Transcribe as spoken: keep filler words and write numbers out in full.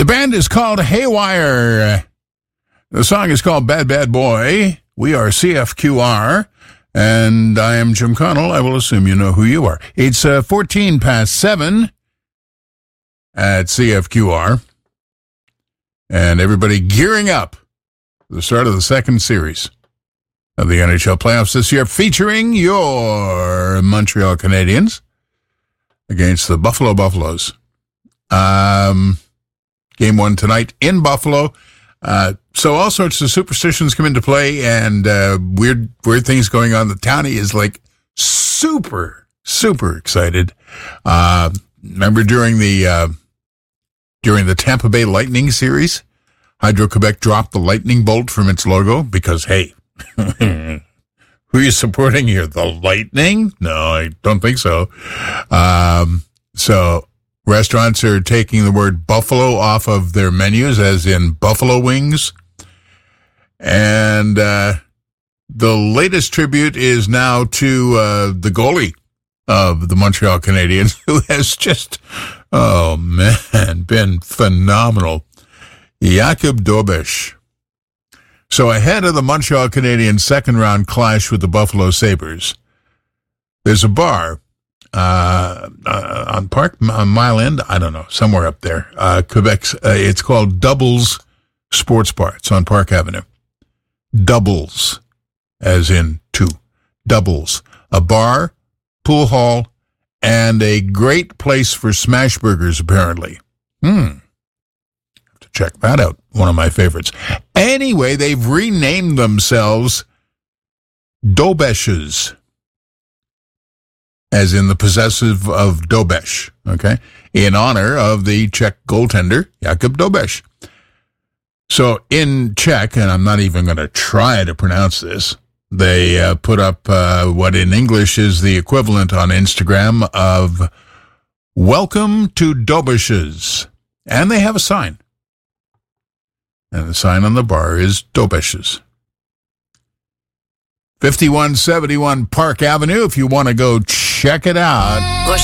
band is called Haywire. The song is called Bad Bad Boy. We are C F Q R, and I am Jim Connell. I will assume you know who you are. It's uh, fourteen past seven at C F Q R, and everybody gearing up for the start of the second series of the N H L playoffs this year, featuring your Montreal Canadiens against the Buffalo Buffaloes. Um, game one tonight in Buffalo. Uh, so all sorts of superstitions come into play, and uh, weird, weird things going on. The townie is like super, super excited. Uh, remember during the uh, during the Tampa Bay Lightning series, Hydro-Quebec dropped the lightning bolt from its logo because, hey, who are you supporting here? The Lightning? No, I don't think so. Um, so restaurants are taking the word buffalo off of their menus, as in buffalo wings. And uh, the latest tribute is now to uh, the goalie of the Montreal Canadiens, who has just, oh man, been phenomenal. Jakub Dobeš. So ahead of the Montreal Canadiens' second-round clash with the Buffalo Sabres, there's a bar uh, uh, on Park on Mile End, I don't know, somewhere up there. Uh, Quebec's, uh, it's called Doubles Sports Bar. It's on Park Avenue. Doubles, as in two. Doubles. A bar, pool hall, and a great place for smash burgers, apparently. Hmm. Check that out. One of my favorites. Anyway, they've renamed themselves Dobešes, as in the possessive of Dobeš, okay, in honor of the Czech goaltender, Jakub Dobeš. So in Czech, and I'm not even going to try to pronounce this, they uh, put up uh, what in English is the equivalent on Instagram of "Welcome to Dobešes," and they have a sign. And the sign on the bar is Dobešes. fifty-one seventy-one Park Avenue, if you want to go check it out.